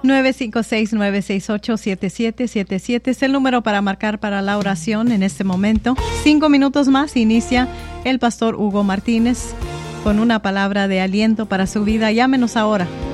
956-968-7777 es el número para marcar para la oración en este momento. 5 minutos más inicia el pastor Hugo Martínez con una palabra de aliento para su vida. Llámenos ahora.